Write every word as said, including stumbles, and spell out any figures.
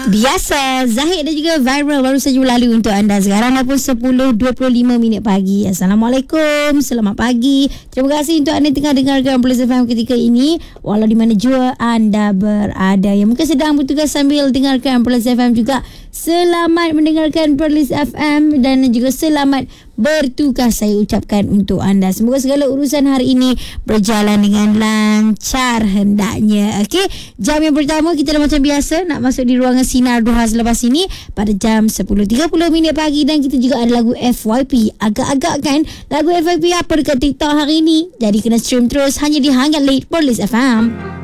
Biasa, Zahid dan juga viral baru saja berlalu untuk anda. Sekarang dah pun sepuluh dua puluh lima minit pagi. Assalamualaikum, selamat pagi. Terima kasih untuk anda yang tengah dengarkan Plus F M ketika ini, walau di mana jua anda berada. Yang mungkin sedang bertugas sambil dengarkan Plus F M juga, selamat mendengarkan Plus F M dan juga selamat bertugas saya ucapkan untuk anda. Semoga segala urusan hari ini berjalan dengan lancar hendaknya. Okey, jam yang pertama kita dah macam biasa nak masuk di ruangan Sinar Duha selepas ini pada jam sepuluh tiga puluh minit pagi, dan kita juga ada lagu F Y P. Agak-agak kan lagu F Y P apa dekat TikTok hari ini. Jadi kena stream terus hanya di Hangat Late Police F M.